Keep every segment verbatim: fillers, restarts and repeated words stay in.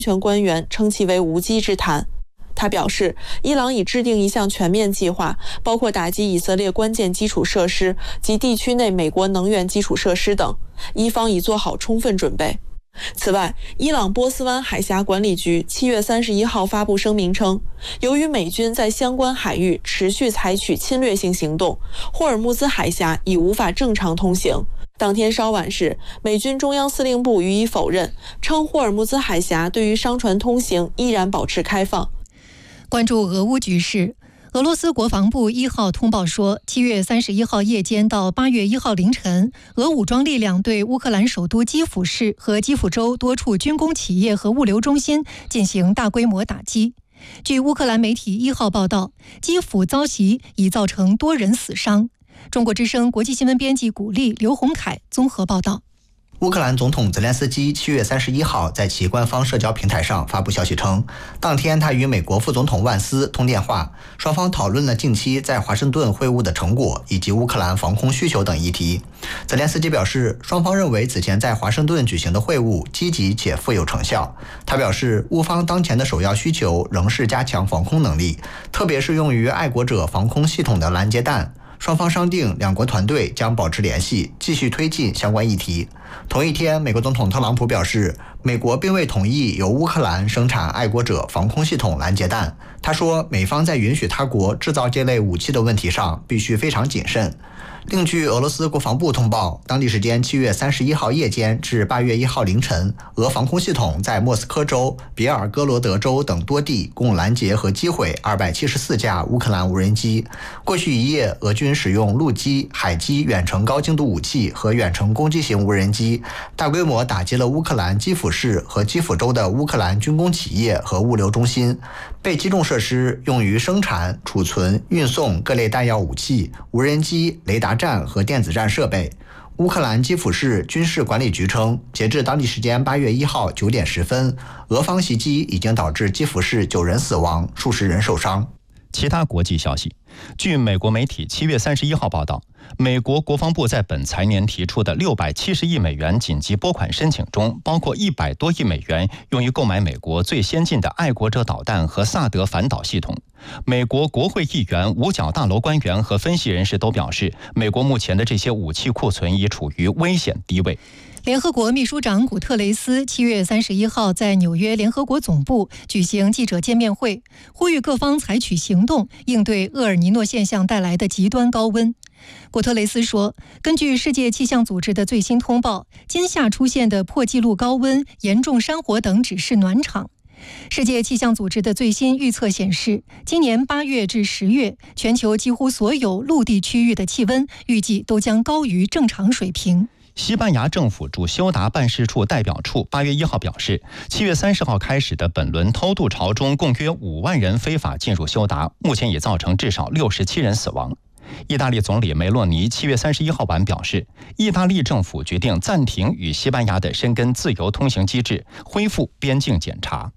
权官员称其为无稽之谈。他表示，伊朗已制定一项全面计划，包括打击以色列关键基础设施及地区内美国能源基础设施等，伊方已做好充分准备。此外，伊朗波斯湾海峡管理局七月三十一号发布声明称，由于美军在相关海域持续采取侵略性行动，霍尔木兹海峡已无法正常通行。当天稍晚时，美军中央司令部予以否认，称霍尔木兹海峡对于商船通行依然保持开放。 关注俄乌局势，俄罗斯国防部一号通报说，七月三十一号夜间到八月一号凌晨，俄武装力量对乌克兰首都基辅市和基辅州多处军工企业和物流中心进行大规模打击。据乌克兰媒体一号报道，基辅遭袭已造成多人死伤。中国之声国际新闻编辑古丽、刘洪凯综合报道。 乌克兰总统泽连斯基七月三十一号在其官方社交平台上发布消息称，当天他与美国副总统万斯通电话，双方讨论了近期在华盛顿会晤的成果以及乌克兰防空需求等议题。泽连斯基表示，双方认为此前在华盛顿举行的会晤积极且富有成效。他表示，乌方当前的首要需求仍是加强防空能力，特别是用于爱国者防空系统的拦截弹。双方商定，两国团队将保持联系，继续推进相关议题。同一天，美国总统特朗普表示，美国并未同意由乌克兰生产爱国者防空系统拦截弹。他说，美方在允许他国制造这类武器的问题上必须非常谨慎。另据俄罗斯国防部通报，当地时间七月三十一号夜间至八月一号凌晨，俄防空系统在莫斯科州、别尔哥罗德州等多地共拦截和击毁二百七十四架乌克兰无人机。过去一夜，俄军使用陆基、海基远程高精度武器和远程攻击型无人机，大规模打击了乌克兰基辅市和基辅州的乌克兰军工企业和物流中心。被击中设施用于生产、储存、运送各类弹药武器、无人机、雷达站和电子战设备。乌克兰基辅市军事管理局称，截至当地时间八月一号九点十分，俄方袭击已经导致基辅市九人死亡，数十人受伤。 其他国际消息，据美国媒体七月三十一号报道，美国国防部在本财年提出的六百七十亿美元紧急拨款申请中，包括一百多亿美元用于购买美国最先进的爱国者导弹和萨德反导系统。美国国会议员、五角大楼官员和分析人士都表示，美国目前的这些武器库存已处于危险低位。 联合国秘书长古特雷斯七月三十一号在纽约联合国总部举行记者见面会，呼吁各方采取行动，应对厄尔尼诺现象带来的极端高温。古特雷斯说，根据世界气象组织的最新通报，今夏出现的破纪录高温、严重山火等只是暖场。世界气象组织的最新预测显示，今年八月至十月，全球几乎所有陆地区域的气温预计都将高于正常水平。 西班牙政府驻休达办事处代表处八月一号表示，七月三十号开始的本轮偷渡潮中，共约五万人非法进入休达，目前已造成至少六十七人死亡。意大利总理梅洛尼七月三十一号晚表示，意大利政府决定暂停与西班牙的申根自由通行机制，恢复边境检查。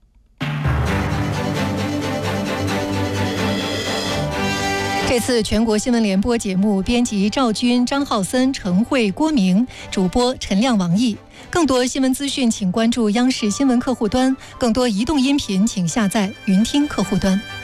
这次全国新闻联播节目编辑赵军、张浩森、陈慧、郭明，主播陈亮、王毅。更多新闻资讯请关注央视新闻客户端，更多移动音频请下载云听客户端。